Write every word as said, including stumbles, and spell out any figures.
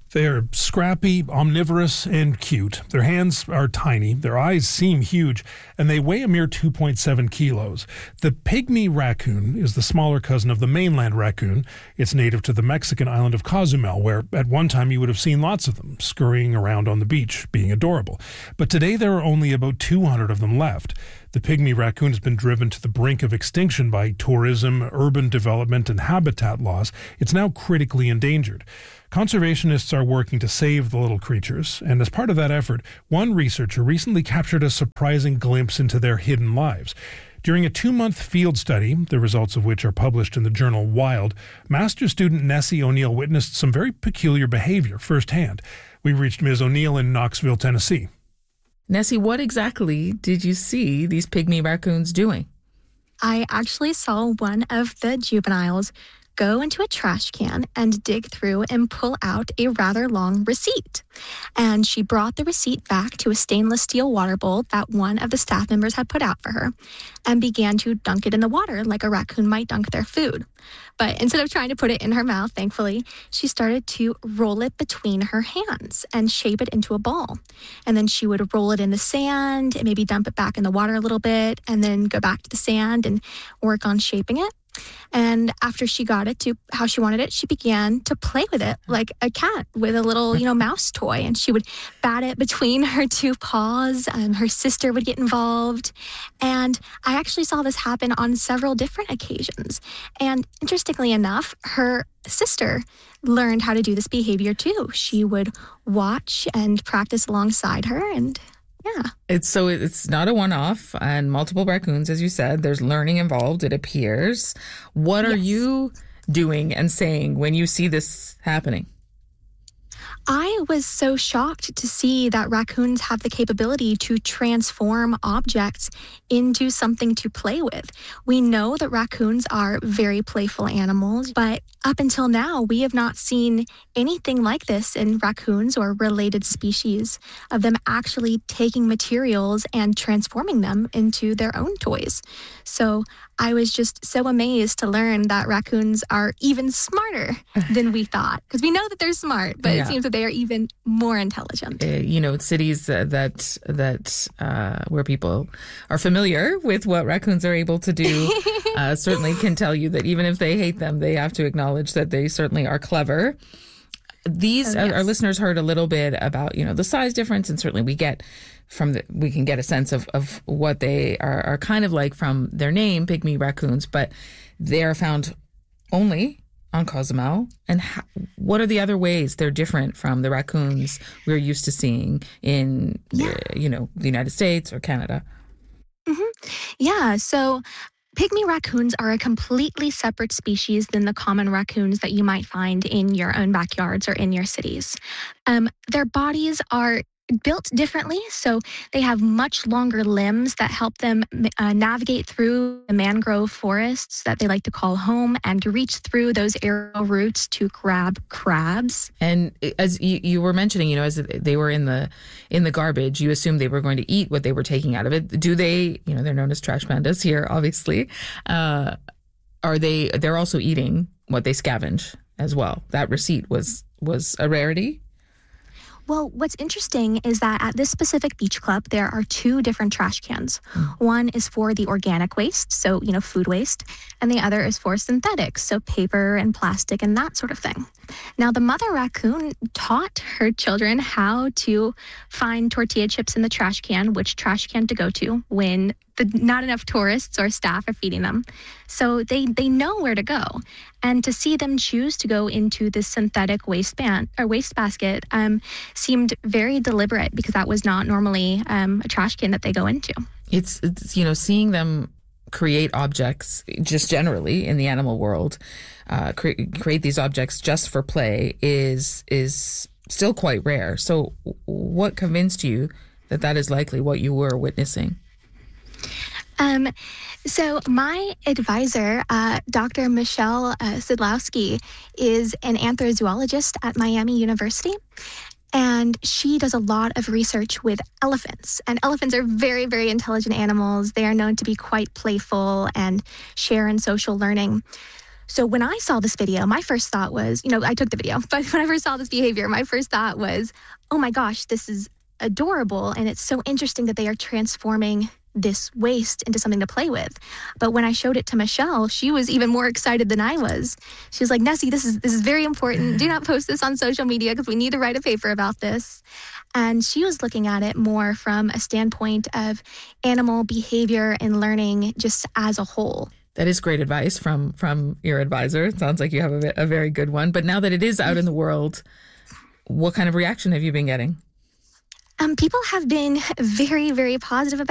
They are scrappy, omnivorous, and cute. Their hands are tiny, their eyes seem huge, and they weigh a mere two point seven kilos. The pygmy raccoon is the smaller cousin of the mainland raccoon. It's native to the Mexican island of Cozumel, where at one time you would have seen lots of them scurrying around on the beach, being adorable. But today there are only about two hundred of them left. The pygmy raccoon has been driven to the brink of extinction by tourism, urban development, and habitat loss. It's now critically endangered. Conservationists are working to save the little creatures, and as part of that effort, one researcher recently captured a surprising glimpse into their hidden lives. During a two-month field study, the results of which are published in the journal Wild, master's student Nessie O'Neill witnessed some very peculiar behavior firsthand. We reached Miz O'Neill in Knoxville, Tennessee. Nessie, what exactly did you see these pygmy raccoons doing? I actually saw one of the juveniles go into a trash can and dig through and pull out a rather long receipt. And she brought the receipt back to a stainless steel water bowl that one of the staff members had put out for her and began to dunk it in the water like a raccoon might dunk their food. But instead of trying to put it in her mouth, thankfully, she started to roll it between her hands and shape it into a ball. And then she would roll it in the sand and maybe dump it back in the water a little bit and then go back to the sand and work on shaping it. And after she got it to how she wanted it, she began to play with it like a cat with a little, you know, mouse toy. And she would bat it between her two paws. And her sister would get involved. And I actually saw this happen on several different occasions. And interestingly enough, her sister learned how to do this behavior too. She would watch and practice alongside her, and yeah. It's so it's not a one-off, and multiple raccoons, as you said. There's learning involved, it appears. What are Yes. you doing and saying when you see this happening? I was so shocked to see that raccoons have the capability to transform objects into something to play with. We know that raccoons are very playful animals, but up until now, we have not seen anything like this in raccoons or related species of them actually taking materials and transforming them into their own toys. So I was just so amazed to learn that raccoons are even smarter than we thought, because we know that they're smart, but Yeah. it seems that they are even more intelligent. Uh, you know, cities uh, that that uh, where people are familiar with what raccoons are able to do uh, certainly can tell you that even if they hate them, they have to acknowledge that they certainly are clever. These Oh, yes. our, our listeners heard a little bit about, you know, the size difference, and certainly we get from the, we can get a sense of, of what they are, are kind of like from their name, pygmy raccoons, but they are found only on Cozumel. And how, what are the other ways they're different from the raccoons we're used to seeing in, Yeah. uh, you know, the United States or Canada? Mm-hmm. Yeah, so pygmy raccoons are a completely separate species than the common raccoons that you might find in your own backyards or in your cities. Um, their bodies are built differently, so they have much longer limbs that help them uh, navigate through the mangrove forests that they like to call home and to reach through those aerial roots to grab crabs. And as you, you were mentioning, you know, as they were in the in the garbage, you assumed they were going to eat what they were taking out of it. Do they, you know, they're known as trash pandas here, obviously. Uh, are they, they're also eating what they scavenge as well. That receipt was was a rarity. Well, what's interesting is that at this specific beach club, there are two different trash cans. Mm. One is for the organic waste, so, you know, food waste, and the other is for synthetics, so paper and plastic and that sort of thing. Now, the mother raccoon taught her children how to find tortilla chips in the trash can, which trash can to go to when the, not enough tourists or staff are feeding them. So they, they know where to go. And to see them choose to go into this synthetic waistband or waste basket um, seemed very deliberate, because that was not normally um, a trash can that they go into. It's, it's, you know, seeing them create objects just generally in the animal world, uh, cre- create these objects just for play is is still quite rare. So what convinced you that that is likely what you were witnessing? Um, so my advisor, uh, Doctor Michelle uh, Sidlowski, is an anthrozoologist at Miami University. And she does a lot of research with elephants. And elephants are very, very intelligent animals. They are known to be quite playful and share in social learning. So when I saw this video, my first thought was, you know, I took the video, but when I first saw this behavior, my first thought was, oh my gosh, this is adorable. And it's so interesting that they are transforming this waste into something to play with. But when I showed it to Michelle, she was even more excited than I was. She was like, Nessie, this is this is very important. Do not post this on social media because we need to write a paper about this. And she was looking at it more from a standpoint of animal behavior and learning just as a whole. That is great advice from from your advisor. It sounds like you have a, a very good one. But now that it is out in the world, what kind of reaction have you been getting? Um, people have been very, very positive about